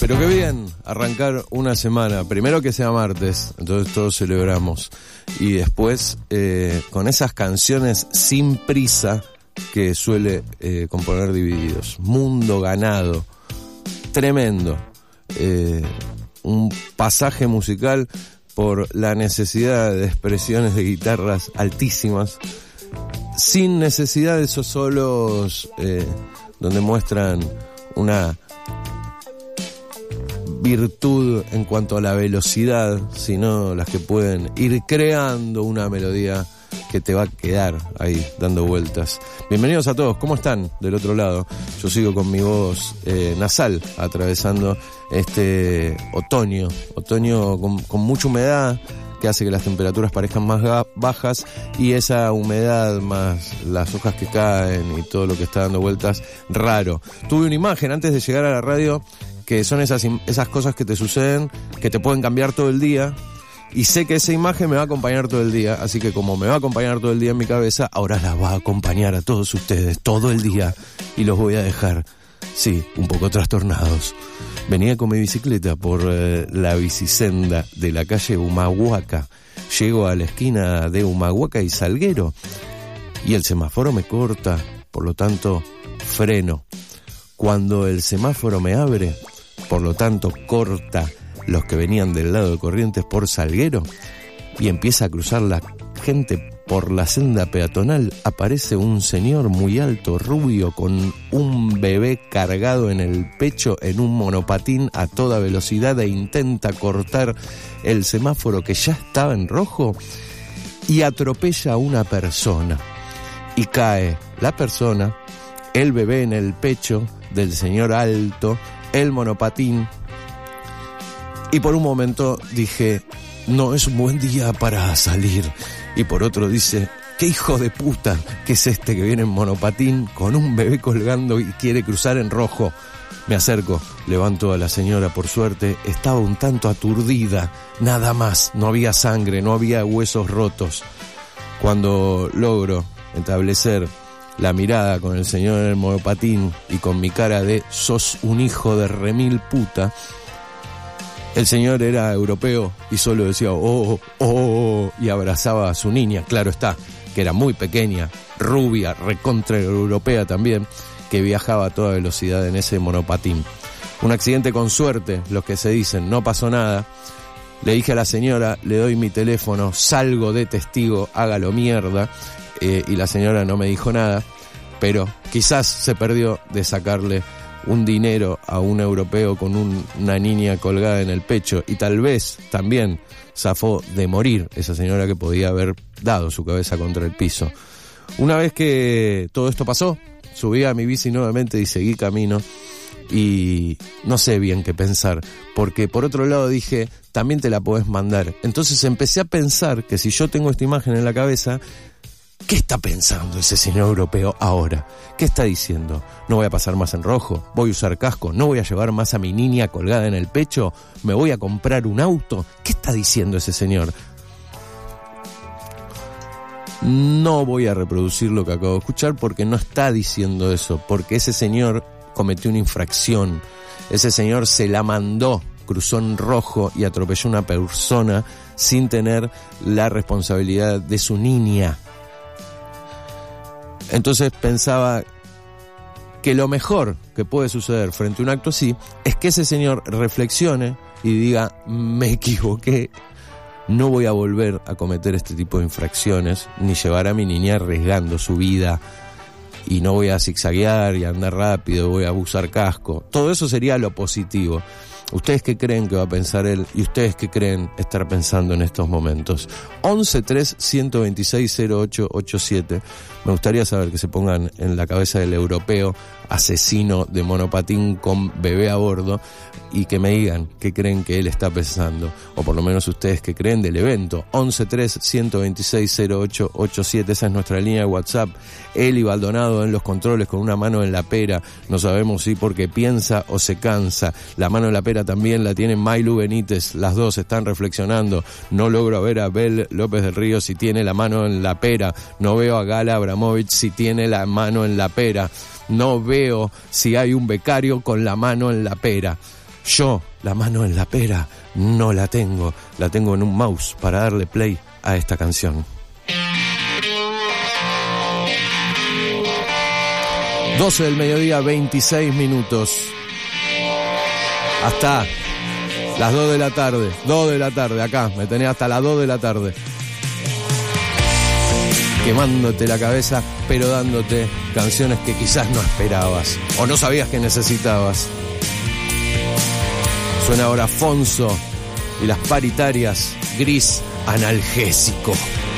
Pero qué bien arrancar una semana. Primero que sea martes, entonces todos celebramos. Y después con esas canciones sin prisa que suele componer Divididos. Mundo ganado. Tremendo. Un pasaje musical por la necesidad de expresiones de guitarras altísimas, sin necesidad de esos solos donde muestran una virtud en cuanto a la velocidad, sino las que pueden ir creando una melodía que te va a quedar ahí dando vueltas. Bienvenidos a todos, ¿cómo están del otro lado? Yo sigo con mi voz nasal atravesando este otoño con mucha humedad que hace que las temperaturas parezcan más bajas, y esa humedad más las hojas que caen y todo lo que está dando vueltas, raro. Tuve una imagen antes de llegar a la radio que son esas cosas que te suceden, que te pueden cambiar todo el día, y sé que esa imagen me va a acompañar todo el día, así que como me va a acompañar todo el día en mi cabeza, ahora la va a acompañar a todos ustedes todo el día, y los voy a dejar, sí, un poco trastornados. Venía con mi bicicleta por la bicisenda de la calle Humahuaca, llego a la esquina de Humahuaca y Salguero, y el semáforo me corta, por lo tanto, freno. Cuando el semáforo me abre, por lo tanto corta los que venían del lado de Corrientes por Salguero y empieza a cruzar la gente por la senda peatonal, aparece un señor muy alto, rubio, con un bebé cargado en el pecho en un monopatín a toda velocidad e intenta cortar el semáforo que ya estaba en rojo y atropella a una persona y cae la persona, el bebé en el pecho del señor alto, el monopatín, y por un momento dije, no es un buen día para salir, y por otro dice, qué hijo de puta que es este que viene en monopatín con un bebé colgando y quiere cruzar en rojo. Me acerco, levanto a la señora, por suerte estaba un tanto aturdida, nada más, no había sangre, no había huesos rotos. Cuando logro establecer la mirada con el señor en el monopatín y con mi cara de sos un hijo de remil puta, el señor era europeo y solo decía y abrazaba a su niña, claro está, que era muy pequeña, rubia, recontra europea también, que viajaba a toda velocidad en ese monopatín. Un accidente con suerte, los que se dicen, no pasó nada. Le dije a la señora, le doy mi teléfono, salgo de testigo, hágalo mierda. Y la señora no me dijo nada, pero quizás se perdió de sacarle un dinero a un europeo con una niña colgada en el pecho, y tal vez también zafó de morir esa señora que podía haber dado su cabeza contra el piso. Una vez que todo esto pasó, subí a mi bici nuevamente y seguí camino, y no sé bien qué pensar, porque por otro lado dije, también te la podés mandar. Entonces empecé a pensar que si yo tengo esta imagen en la cabeza, ¿qué está pensando ese señor europeo ahora? ¿Qué está diciendo? ¿No voy a pasar más en rojo? ¿Voy a usar casco? ¿No voy a llevar más a mi niña colgada en el pecho? ¿Me voy a comprar un auto? ¿Qué está diciendo ese señor? No voy a reproducir lo que acabo de escuchar porque no está diciendo eso, porque ese señor cometió una infracción. Ese señor se la mandó, cruzó en rojo y atropelló a una persona sin tener la responsabilidad de su niña. Entonces pensaba que lo mejor que puede suceder frente a un acto así es que ese señor reflexione y diga, me equivoqué, no voy a volver a cometer este tipo de infracciones, ni llevar a mi niña arriesgando su vida, y no voy a zigzaguear y andar rápido, voy a usar casco. Todo eso sería lo positivo. ¿Ustedes qué creen que va a pensar él? ¿Y ustedes qué creen estar pensando en estos momentos? 11-3-126-0887. Me gustaría saber que se pongan en la cabeza del europeo asesino de monopatín con bebé a bordo y que me digan qué creen que él está pensando, o por lo menos ustedes qué creen del evento. 11-3-126-0887, esa es nuestra línea de WhatsApp. Eli Baldonado en los controles con una mano en la pera, no sabemos si porque piensa o se cansa. La mano en la pera también la tiene Mailu Benítez, las dos están reflexionando. No logro ver a Bel López del Río si tiene la mano en la pera, no veo a Gala Abramovich si tiene la mano en la pera, no veo si hay un becario con la mano en la pera. Yo, la mano en la pera, no la tengo. La tengo en un mouse para darle play a esta canción. 12 del mediodía, 26 minutos. Hasta las 2 de la tarde. 2 de la tarde, acá. Me tenés hasta las 2 de la tarde. Quemándote la cabeza, pero dándote canciones que quizás no esperabas o no sabías que necesitabas. Suena ahora Fonso y las Paritarias, Gris Analgésico.